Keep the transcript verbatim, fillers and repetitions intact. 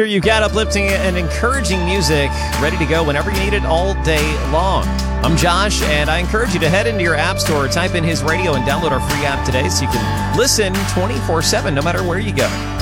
You've got uplifting and encouraging music ready to go whenever you need it all day long. I'm Josh, and I encourage you to head into your app store, type in His Radio, and download our free app today so you can listen twenty-four seven no matter where you go.